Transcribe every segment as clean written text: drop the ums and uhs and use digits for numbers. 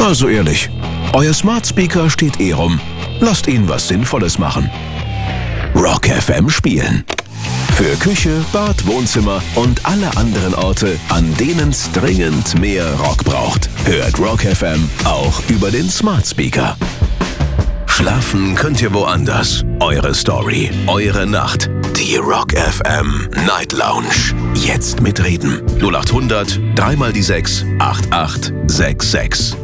Also ehrlich, euer Smart Speaker steht rum. Lasst ihn was Sinnvolles machen. Rock FM spielen. Für Küche, Bad, Wohnzimmer und alle anderen Orte, an denen es dringend mehr Rock braucht. Hört Rock FM auch über den Smart Speaker. Schlafen könnt ihr woanders. Eure Story, eure Nacht. Die Rock FM Night Lounge. Jetzt mitreden. 0800 3x6 8866.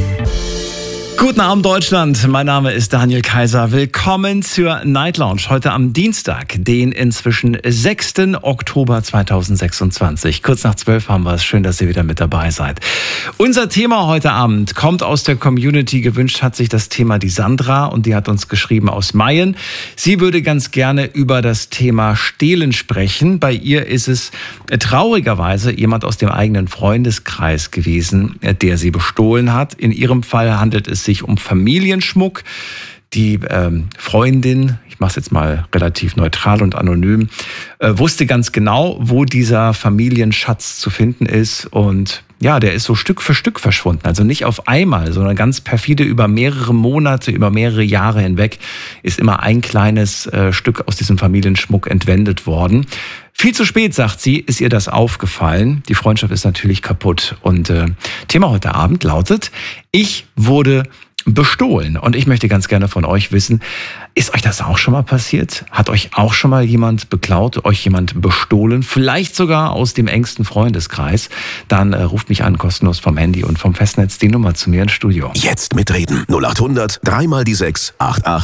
Guten Abend Deutschland, mein Name ist Daniel Kaiser. Willkommen zur Night Lounge heute am Dienstag, den inzwischen 6. Oktober 2026. Kurz nach 12 haben wir es. Schön, dass ihr wieder mit dabei seid. Unser Thema heute Abend kommt aus der Community. Gewünscht hat sich das Thema die Sandra und die hat uns geschrieben aus Mayen. Sie würde ganz gerne über das Thema Stehlen sprechen. Bei ihr ist es traurigerweise jemand aus dem eigenen Freundeskreis gewesen, der sie bestohlen hat. In ihrem Fall handelt es sich um Familienschmuck. Die Freundin, ich mache es jetzt mal relativ neutral und anonym, wusste ganz genau, wo dieser Familienschatz zu finden ist. Und ja, der ist so Stück für Stück verschwunden. Also nicht auf einmal, sondern ganz perfide über mehrere Monate, über mehrere Jahre hinweg ist immer ein kleines Stück aus diesem Familienschmuck entwendet worden. Viel zu spät, sagt sie, ist ihr das aufgefallen. Die Freundschaft ist natürlich kaputt. Und Thema heute Abend lautet: Ich wurde bestohlen. Und ich möchte ganz gerne von euch wissen, ist euch das auch schon mal passiert? Hat euch auch schon mal jemand beklaut, euch jemand bestohlen? Vielleicht sogar aus dem engsten Freundeskreis? Dann ruft mich an, kostenlos vom Handy und vom Festnetz, die Nummer zu mir ins Studio. Jetzt mitreden. 0800 3x6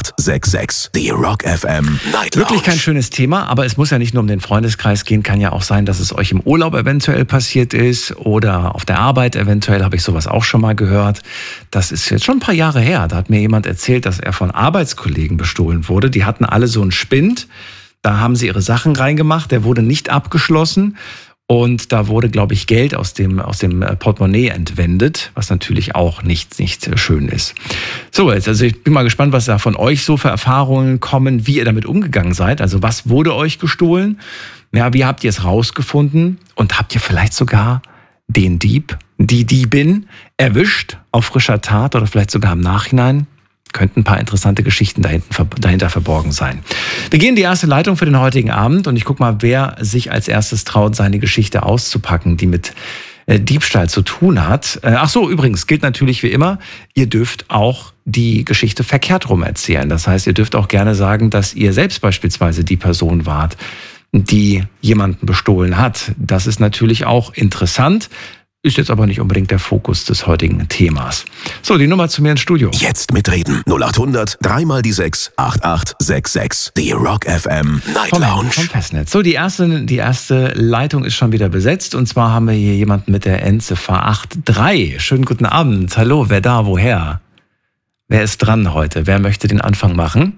8866. Die Rock FM Night Lounge. Wirklich kein schönes Thema, aber es muss ja nicht nur um den Freundeskreis gehen. Kann ja auch sein, dass es euch im Urlaub eventuell passiert ist oder auf der Arbeit eventuell, habe ich sowas auch schon mal gehört. Das ist jetzt schon ein paar Jahre her. Da hat mir jemand erzählt, dass er von Arbeitskollegen bestohlen wurde. Die hatten alle so einen Spind. Da haben sie ihre Sachen reingemacht. Der wurde nicht abgeschlossen. Und da wurde, glaube ich, Geld aus dem Portemonnaie entwendet, was natürlich auch nicht schön ist. So, jetzt, also ich bin mal gespannt, was da von euch so für Erfahrungen kommen, wie ihr damit umgegangen seid. Also was wurde euch gestohlen? Ja, wie habt ihr es rausgefunden? Und habt ihr vielleicht sogar den Dieb, die Diebin erwischt auf frischer Tat oder vielleicht sogar im Nachhinein? Könnten ein paar interessante Geschichten dahinter verborgen sein. Wir gehen in die erste Leitung für den heutigen Abend und ich gucke mal, wer sich als erstes traut, seine Geschichte auszupacken, die mit Diebstahl zu tun hat. Ach so, übrigens gilt natürlich wie immer, ihr dürft auch die Geschichte verkehrt rum erzählen. Das heißt, ihr dürft auch gerne sagen, dass ihr selbst beispielsweise die Person wart, die jemanden bestohlen hat. Das ist natürlich auch interessant. Ist jetzt aber nicht unbedingt der Fokus des heutigen Themas. So, die Nummer zu mir ins Studio. Jetzt mitreden. 0800 3x6 8866. Die Rock FM Night Lounge. Vom Festnetz. So, die erste Leitung ist schon wieder besetzt. Und zwar haben wir hier jemanden mit der Endziffer 83. Schönen guten Abend. Hallo, wer da, woher? Wer ist dran heute? Wer möchte den Anfang machen?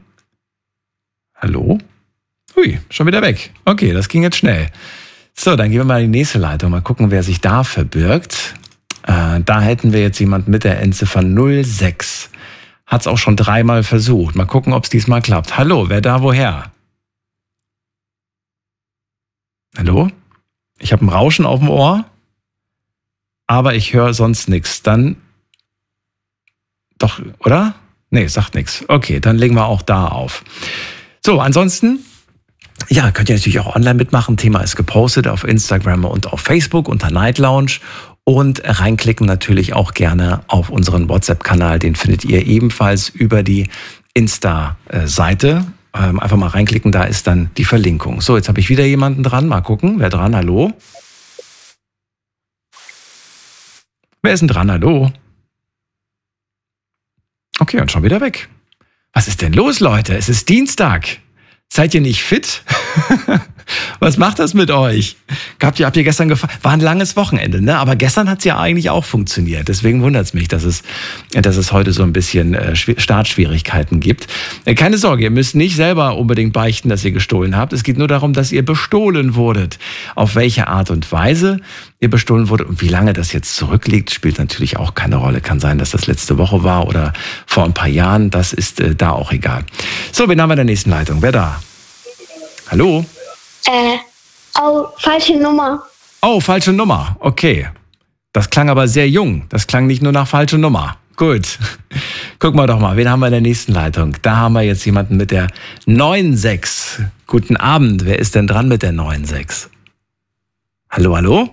Hallo? Hui, schon wieder weg. Okay, das ging jetzt schnell. So, dann gehen wir mal in die nächste Leitung. Mal gucken, wer sich da verbirgt. Da hätten wir jetzt jemanden mit der Endziffer 06. Hat es auch schon 3-mal versucht. Mal gucken, ob es diesmal klappt. Hallo, wer da, woher? Hallo? Ich habe ein Rauschen auf dem Ohr, aber ich höre sonst nichts. Dann doch, oder? Nee, sagt nichts. Okay, dann legen wir auch da auf. So, ansonsten... Ja, könnt ihr natürlich auch online mitmachen. Thema ist gepostet auf Instagram und auf Facebook unter Night Lounge. Und reinklicken natürlich auch gerne auf unseren WhatsApp-Kanal. Den findet ihr ebenfalls über die Insta-Seite. Einfach mal reinklicken, da ist dann die Verlinkung. So, jetzt habe ich wieder jemanden dran. Mal gucken, wer dran? Hallo? Wer ist denn dran? Hallo? Okay, und schon wieder weg. Was ist denn los, Leute? Es ist Dienstag. Seid ihr nicht fit? Was macht das mit euch? Habt ihr gestern gefahren? War ein langes Wochenende, ne? Aber gestern hat es ja eigentlich auch funktioniert. Deswegen wundert es mich, dass es heute so ein bisschen Startschwierigkeiten gibt. Keine Sorge, ihr müsst nicht selber unbedingt beichten, dass ihr gestohlen habt. Es geht nur darum, dass ihr bestohlen wurdet. Auf welche Art und Weise ihr bestohlen wurdet und wie lange das jetzt zurückliegt, spielt natürlich auch keine Rolle. Kann sein, dass das letzte Woche war oder vor ein paar Jahren. Das ist da auch egal. So, wen haben wir in der nächsten Leitung? Wer da? Hallo? Falsche Nummer. Oh, falsche Nummer. Okay. Das klang aber sehr jung. Das klang nicht nur nach falsche Nummer. gut. Guck mal doch mal, wen haben wir in der nächsten Leitung? Da haben wir jetzt jemanden mit der 9-6. Guten Abend, wer ist denn dran mit der 9-6? Hallo, hallo?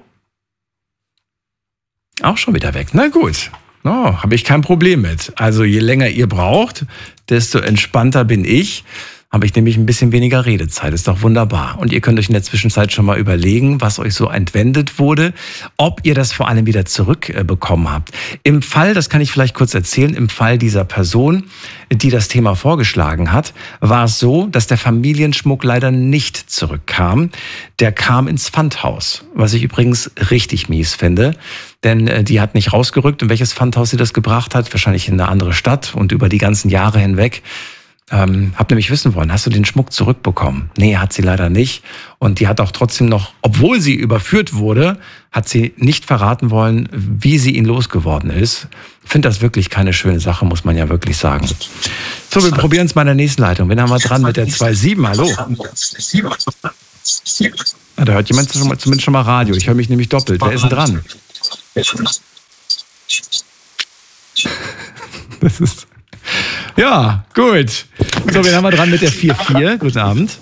Auch schon wieder weg. Na gut, habe ich kein Problem mit. Also je länger ihr braucht, desto entspannter bin ich. Habe ich nämlich ein bisschen weniger Redezeit. Ist doch wunderbar. Und ihr könnt euch in der Zwischenzeit schon mal überlegen, was euch so entwendet wurde, ob ihr das vor allem wieder zurückbekommen habt. Im Fall, das kann ich vielleicht kurz erzählen, im Fall dieser Person, die das Thema vorgeschlagen hat, war es so, dass der Familienschmuck leider nicht zurückkam. Der kam ins Pfandhaus, was ich übrigens richtig mies finde. Denn die hat nicht rausgerückt, in welches Pfandhaus sie das gebracht hat. Wahrscheinlich in eine andere Stadt und über die ganzen Jahre hinweg. Hab nämlich wissen wollen, hast du den Schmuck zurückbekommen? Nee, hat sie leider nicht. Und die hat auch trotzdem noch, obwohl sie überführt wurde, hat sie nicht verraten wollen, wie sie ihn losgeworden ist. Ich finde das wirklich keine schöne Sache, muss man ja wirklich sagen. So, wir probieren es mal in der nächsten Leitung. Wen haben wir dran mit der 2-7? Hallo? Da hört jemand zumindest schon mal Radio. Ich höre mich nämlich doppelt. Wer ist denn dran? Das ist... Ja, gut. So, wen haben wir dran mit der 4-4? Guten Abend.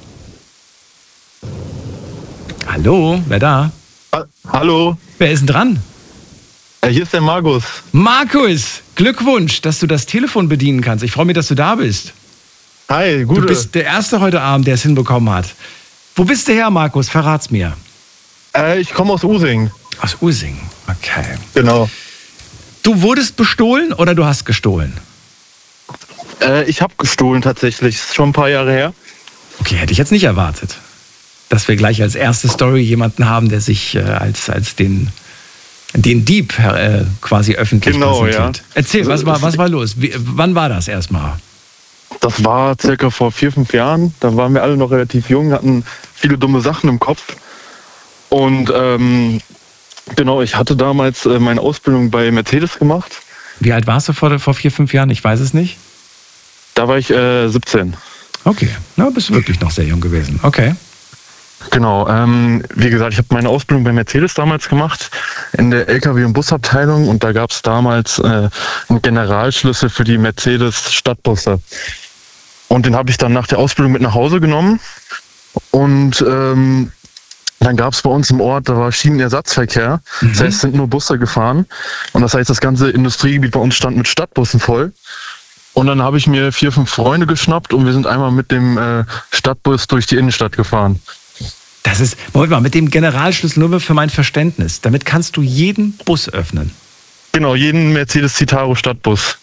Hallo, wer da? Hallo. Wer ist denn dran? Hier ist der Markus. Markus, Glückwunsch, dass du das Telefon bedienen kannst. Ich freue mich, dass du da bist. Hi, gut. Du bist der Erste heute Abend, der es hinbekommen hat. Wo bist du her, Markus? Verrat's mir. Ich komme aus Using. Aus Using, okay. Genau. Du wurdest bestohlen oder du hast gestohlen? Ich habe gestohlen tatsächlich. Ist schon ein paar Jahre her. Okay, hätte ich jetzt nicht erwartet, dass wir gleich als erste Story jemanden haben, der sich als den Dieb quasi öffentlich präsentiert. Ja. Erzähl, was war los? Wann war das erstmal? Das war circa vor 4-5 Jahren. Da waren wir alle noch relativ jung, hatten viele dumme Sachen im Kopf. Und genau, ich hatte damals meine Ausbildung bei Mercedes gemacht. Wie alt warst du vor 4-5 Jahren? Ich weiß es nicht. Da war ich 17. Okay, na, bist du wirklich noch sehr jung gewesen. Okay. Genau, wie gesagt, ich habe meine Ausbildung bei Mercedes damals gemacht, in der LKW- und Busabteilung. Und da gab es damals einen Generalschlüssel für die Mercedes Stadtbusse. Und den habe ich dann nach der Ausbildung mit nach Hause genommen. Und dann gab es bei uns im Ort, da war Schienenersatzverkehr. Das heißt, es sind nur Busse gefahren. Und das heißt, das ganze Industriegebiet bei uns stand mit Stadtbussen voll. Und dann habe ich mir 4-5 Freunde geschnappt und wir sind einmal mit dem Stadtbus durch die Innenstadt gefahren. Das ist, Moment mal, mit dem Generalschlüssel, nur für mein Verständnis. Damit kannst du jeden Bus öffnen. Genau, jeden Mercedes Citaro Stadtbus.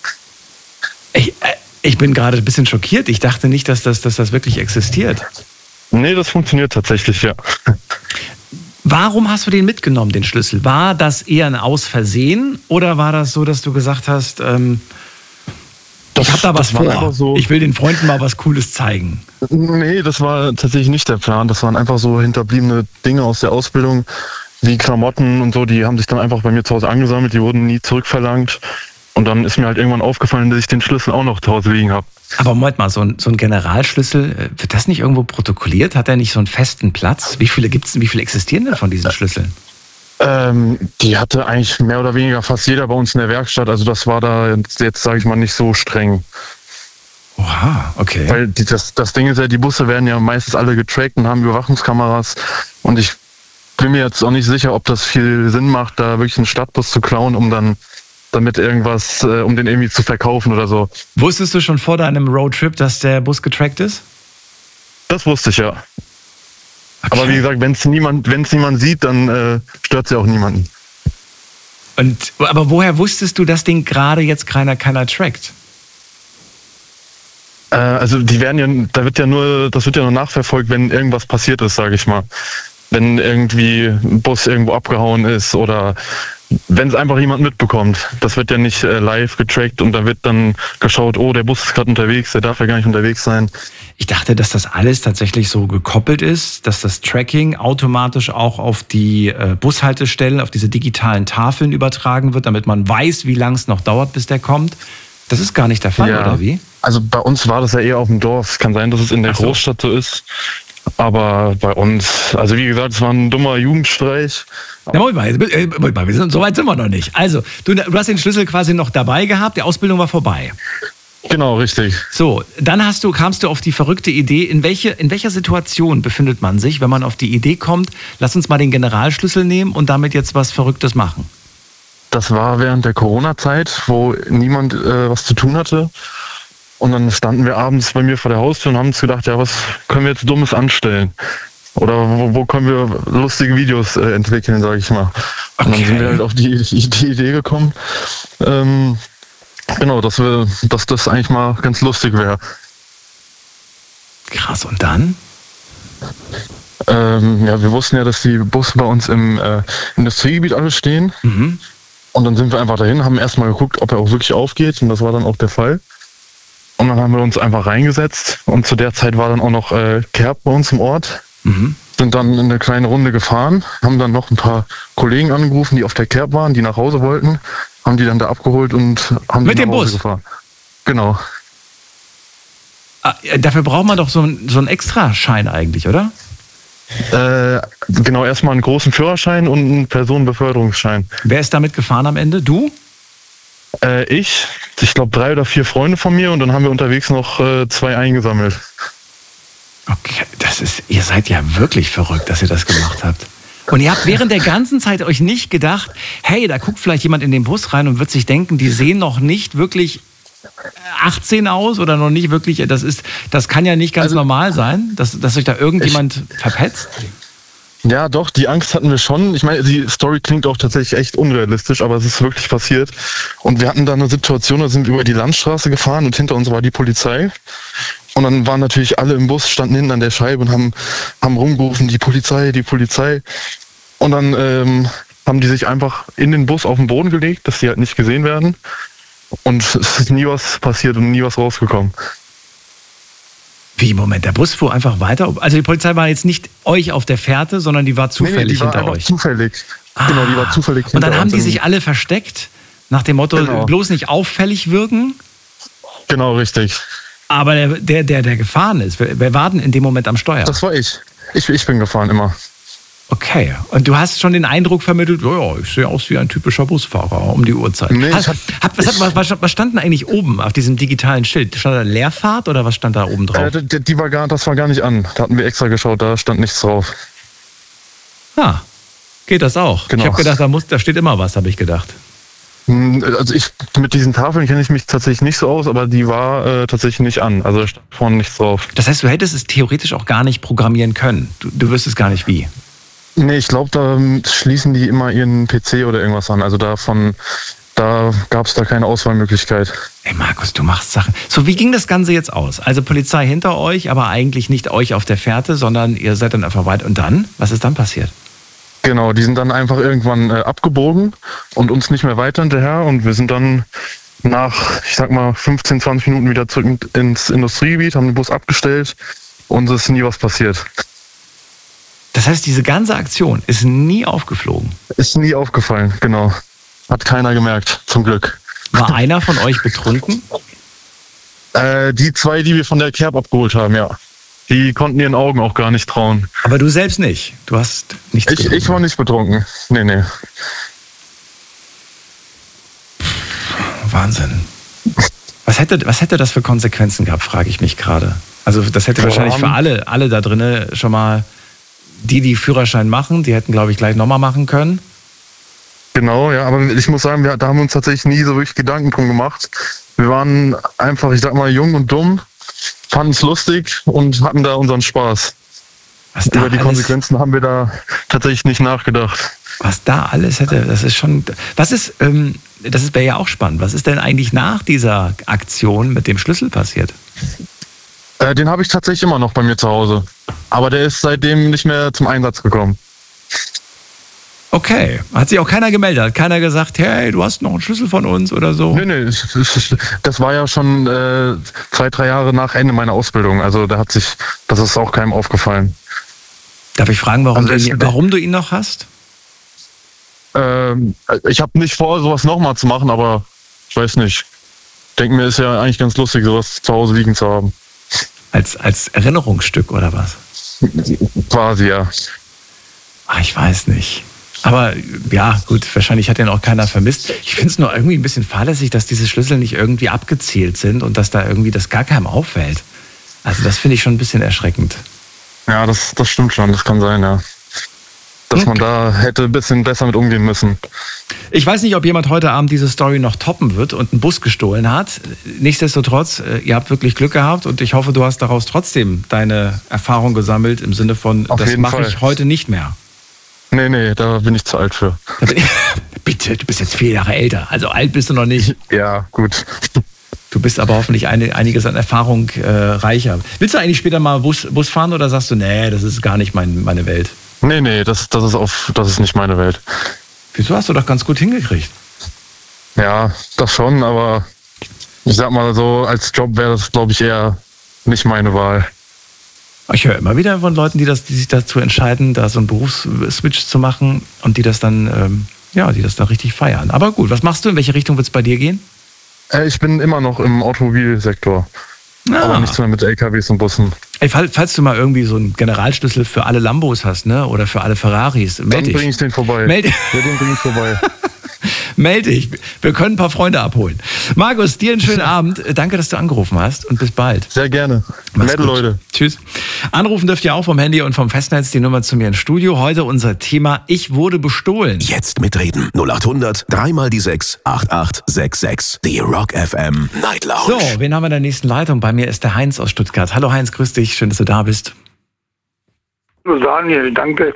Ich bin gerade ein bisschen schockiert. Ich dachte nicht, dass das wirklich existiert. Nee, das funktioniert tatsächlich, ja. Warum hast du den mitgenommen, den Schlüssel? War das eher ein Aus-Versehen oder war das so, dass du gesagt hast, ich habe da was vor, so, ich will den Freunden mal was Cooles zeigen? Nee, das war tatsächlich nicht der Plan. Das waren einfach so hinterbliebene Dinge aus der Ausbildung, wie Klamotten und so, die haben sich dann einfach bei mir zu Hause angesammelt, die wurden nie zurückverlangt. Und dann ist mir halt irgendwann aufgefallen, dass ich den Schlüssel auch noch zu Hause liegen habe. Aber Moment mal, so ein Generalschlüssel, wird das nicht irgendwo protokolliert? Hat der nicht so einen festen Platz? Wie viele existieren denn von diesen Schlüsseln? Die hatte eigentlich mehr oder weniger fast jeder bei uns in der Werkstatt. Also das war da jetzt, sage ich mal, nicht so streng. Oha, okay. Weil das Ding ist ja, die Busse werden ja meistens alle getrackt und haben Überwachungskameras. Und ich bin mir jetzt auch nicht sicher, ob das viel Sinn macht, da wirklich einen Stadtbus zu klauen, um dann damit irgendwas, um den irgendwie zu verkaufen oder so. Wusstest du schon vor deinem Roadtrip, dass der Bus getrackt ist? Das wusste ich, ja. Okay. Aber wie gesagt, wenn es niemand sieht, dann stört es ja auch niemanden. Aber woher wusstest du, dass den gerade jetzt keiner trackt? Also das wird ja nur nachverfolgt, wenn irgendwas passiert ist, sage ich mal. Wenn irgendwie ein Bus irgendwo abgehauen ist oder wenn es einfach jemand mitbekommt. Das wird ja nicht live getrackt und da wird dann geschaut, oh, der Bus ist gerade unterwegs, der darf ja gar nicht unterwegs sein. Ich dachte, dass das alles tatsächlich so gekoppelt ist, dass das Tracking automatisch auch auf die Bushaltestellen, auf diese digitalen Tafeln übertragen wird, damit man weiß, wie lange es noch dauert, bis der kommt. Das ist gar nicht der Fall, oder wie? Also bei uns war das ja eher auf dem Dorf. Es kann sein, dass es in der Großstadt so ist. Aber bei uns, also wie gesagt, es war ein dummer Jugendstreich. Na, Moment mal, so weit sind wir noch nicht. Also, du hast den Schlüssel quasi noch dabei gehabt, die Ausbildung war vorbei. Genau, richtig. So, dann kamst du auf die verrückte Idee, in welcher Situation befindet man sich, wenn man auf die Idee kommt, lass uns mal den Generalschlüssel nehmen und damit jetzt was Verrücktes machen? Das war während der Corona-Zeit, wo niemand was zu tun hatte. Und dann standen wir abends bei mir vor der Haustür und haben uns gedacht, ja, was können wir jetzt Dummes anstellen? Oder wo können wir lustige Videos entwickeln, sage ich mal. Okay. Und dann sind wir halt auf die Idee gekommen, genau, dass das eigentlich mal ganz lustig wäre. Krass, und dann? Ja, wir wussten ja, dass die Busse bei uns im Industriegebiet alle stehen. Mhm. Und dann sind wir einfach dahin, haben erstmal geguckt, ob er auch wirklich aufgeht. Und das war dann auch der Fall. Und dann haben wir uns einfach reingesetzt. Und zu der Zeit war dann auch noch Kerb bei uns im Ort. Mhm. Sind dann in eine kleine Runde gefahren, haben dann noch ein paar Kollegen angerufen, die auf der Kerb waren, die nach Hause wollten. Haben die dann da abgeholt und haben mit die dem nach Hause Bus gefahren. Genau. Dafür braucht man doch so einen Extraschein eigentlich, oder? Genau, erstmal einen großen Führerschein und einen Personenbeförderungsschein. Wer ist damit gefahren am Ende? Du? Ich glaube 3 oder 4 Freunde von mir und dann haben wir unterwegs noch 2 eingesammelt. Okay, ihr seid ja wirklich verrückt, dass ihr das gemacht habt. Und ihr habt während der ganzen Zeit euch nicht gedacht, hey, da guckt vielleicht jemand in den Bus rein und wird sich denken, die sehen noch nicht wirklich 18 aus oder noch nicht wirklich, das kann ja nicht ganz normal sein, dass euch da irgendjemand verpetzt? Ja, doch, die Angst hatten wir schon. Ich meine, die Story klingt auch tatsächlich echt unrealistisch, aber es ist wirklich passiert. Und wir hatten da eine Situation, da sind wir über die Landstraße gefahren und hinter uns war die Polizei. Und dann waren natürlich alle im Bus, standen hinten an der Scheibe und haben rumgerufen, die Polizei, die Polizei. Und dann haben die sich einfach in den Bus auf den Boden gelegt, dass die halt nicht gesehen werden. Und es ist nie was passiert und nie was rausgekommen. Wie, Moment, der Bus fuhr einfach weiter? Also die Polizei war jetzt nicht euch auf der Fährte, sondern die war zufällig die war hinter euch? Zufällig. Genau, die war zufällig hinter uns. Und dann haben die sich alle versteckt, nach dem Motto, genau, bloß nicht auffällig wirken? Genau, richtig. Aber der gefahren ist, wer war denn in dem Moment am Steuer? Das war ich. Ich bin gefahren immer. Okay, und du hast schon den Eindruck vermittelt, ja, ich sehe aus wie ein typischer Busfahrer um die Uhrzeit. Nee, was stand denn eigentlich oben auf diesem digitalen Schild? Stand da Leerfahrt oder was stand da oben drauf? Das war gar nicht an. Da hatten wir extra geschaut, da stand nichts drauf. Ah, geht das auch? Genau. Ich habe gedacht, da steht immer was, habe ich gedacht. Also mit diesen Tafeln kenne ich mich tatsächlich nicht so aus, aber die war tatsächlich nicht an. Also da stand vorne nichts drauf. Das heißt, du hättest es theoretisch auch gar nicht programmieren können. Du wüsstest gar nicht wie. Nee, ich glaube, da schließen die immer ihren PC oder irgendwas an. Also da gab es da keine Auswahlmöglichkeit. Ey Markus, du machst Sachen. So, wie ging das Ganze jetzt aus? Also Polizei hinter euch, aber eigentlich nicht euch auf der Fährte, sondern ihr seid dann einfach weit. Und dann? Was ist dann passiert? Genau, die sind dann einfach irgendwann abgebogen und uns nicht mehr weiter hinterher. Und wir sind dann nach, ich sag mal, 15, 20 Minuten wieder zurück ins Industriegebiet, haben den Bus abgestellt und es ist nie was passiert. Das heißt, diese ganze Aktion ist nie aufgeflogen? Ist nie aufgefallen, genau. Hat keiner gemerkt, zum Glück. War einer von euch betrunken? Die 2, die wir von der Kerb abgeholt haben, ja. Die konnten ihren Augen auch gar nicht trauen. Aber du selbst nicht? Du hast nichts getrunken? Ich war nicht betrunken, nee. Wahnsinn. Was hätte das für Konsequenzen gehabt, frage ich mich gerade. Also das hätte wahrscheinlich für alle da drinnen schon mal... Die Führerschein machen, die hätten, glaube ich, gleich nochmal machen können. Genau, ja, aber ich muss sagen, da haben wir uns tatsächlich nie so wirklich Gedanken drum gemacht. Wir waren einfach, ich sag mal, jung und dumm, fanden es lustig und hatten da unseren Spaß. Über die Konsequenzen haben wir da tatsächlich nicht nachgedacht. Was da alles hätte, das ist schon... wäre ja auch spannend. Was ist denn eigentlich nach dieser Aktion mit dem Schlüssel passiert? Den habe ich tatsächlich immer noch bei mir zu Hause. Aber der ist seitdem nicht mehr zum Einsatz gekommen. Okay. Hat sich auch keiner gemeldet? Hat keiner gesagt, hey, du hast noch einen Schlüssel von uns oder so? Nee. Das war ja schon 2-3 Jahre nach Ende meiner Ausbildung. Also das ist auch keinem aufgefallen. Darf ich fragen, warum du ihn noch hast? Ich habe nicht vor, sowas nochmal zu machen, aber ich weiß nicht. Ich denke mir, ist ja eigentlich ganz lustig, sowas zu Hause liegen zu haben. Als Erinnerungsstück oder was? Quasi, ja. Ich weiß nicht. Aber ja, gut, wahrscheinlich hat den auch keiner vermisst. Ich finde es nur irgendwie ein bisschen fahrlässig, dass diese Schlüssel nicht irgendwie abgezählt sind und dass da irgendwie das gar keinem auffällt. Also das finde ich schon ein bisschen erschreckend. Ja, das stimmt schon, das kann sein, ja. Dass man da hätte ein bisschen besser mit umgehen müssen. Ich weiß nicht, ob jemand heute Abend diese Story noch toppen wird und einen Bus gestohlen hat. Nichtsdestotrotz, ihr habt wirklich Glück gehabt und ich hoffe, du hast daraus trotzdem deine Erfahrung gesammelt im Sinne von, das mache ich heute nicht mehr. Nee, da bin ich zu alt für. Bitte, du bist jetzt 4 Jahre älter, also alt bist du noch nicht. Ja, gut. Du bist aber hoffentlich einiges an Erfahrung reicher. Willst du eigentlich später mal Bus fahren oder sagst du, nee, das ist gar nicht meine Welt? Nee, das ist nicht meine Welt. Wieso, hast du doch ganz gut hingekriegt? Ja, das schon, aber ich sag mal so, als Job wäre das, glaube ich, eher nicht meine Wahl. Ich höre immer wieder von Leuten, die sich dazu entscheiden, da so einen Berufsswitch zu machen und die das dann richtig feiern. Aber gut, was machst du? In welche Richtung wird es bei dir gehen? Ich bin immer noch im Automobilsektor. Aber nichts mehr mit LKWs und Bussen. Ey, falls du mal irgendwie so einen Generalschlüssel für alle Lambos hast, ne? Oder für alle Ferraris, meld dich. Dann bring ich den vorbei. Den bring ich vorbei. Meld dich. Wir können ein paar Freunde abholen. Markus, dir einen schönen Abend. Danke, dass du angerufen hast und bis bald. Sehr gerne. Nette Leute. Tschüss. Anrufen dürft ihr auch vom Handy und vom Festnetz, die Nummer zu mir ins Studio. Heute unser Thema, ich wurde bestohlen. Jetzt mitreden. 0800 3x6 8866. Die Rock FM Night Lounge. So, wen haben wir in der nächsten Leitung? Bei mir ist der Heinz aus Stuttgart. Hallo Heinz, grüß dich. Schön, dass du da bist. Daniel, danke.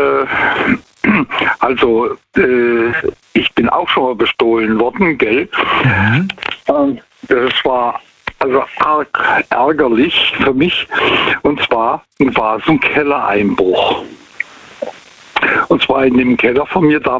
Ich bin auch schon mal bestohlen worden, gell? Mhm. Das war also arg ärgerlich für mich. Und zwar war es ein Kellereinbruch. Und zwar in dem Keller von mir da